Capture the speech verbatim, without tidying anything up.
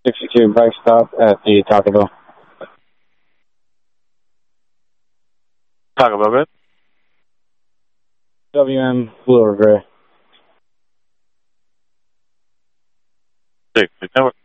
sixty-two bike stop at the Taco Bell. Taco Bell, good? W M Blue or Gray. Six, six, network.